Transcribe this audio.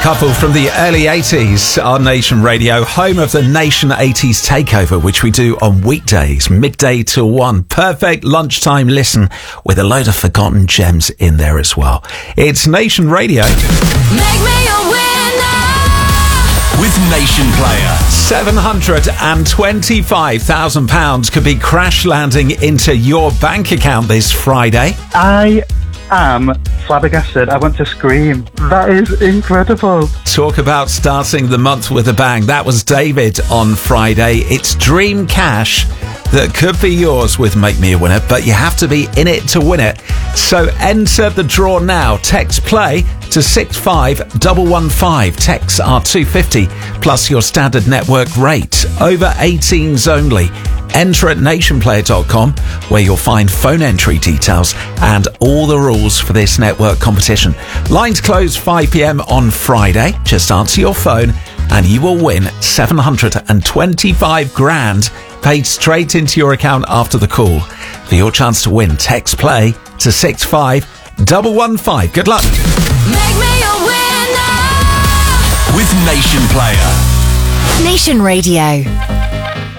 couple from the early 80s on Nation Radio, home of the Nation 80s Takeover, which we do on weekdays, midday till 1. Perfect lunchtime listen with a load of forgotten gems in there as well. It's Nation Radio. Make me a winner with Nation Player. £725,000 could be crash landing into your bank account this Friday. I am flabbergasted. I want to scream. That is incredible. Talk about starting the month with a bang. That was David on Friday. It's Dream Cash that could be yours with Make Me a Winner, but you have to be in it to win it. So enter the draw now. Text play to 65115. Texts are $2.50 plus your standard network rate. Over 18s only. Enter at nationplayer.com, where you'll find phone entry details and all the rules for this network competition. Lines close 5 p.m. on Friday. Just answer your phone and you will win 725 grand paid straight into your account after the call. For your chance to win, text play to 65115. Good luck. Make me a winner with Nation Player. Nation Radio.